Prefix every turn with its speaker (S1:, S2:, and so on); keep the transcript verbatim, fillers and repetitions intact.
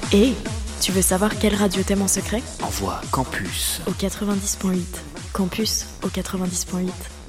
S1: Et tu veux savoir quelle radio t'aime en secret ?
S2: Envoie Campus
S1: au quatre-vingt-dix point huit. Campus au quatre-vingt-dix point huit.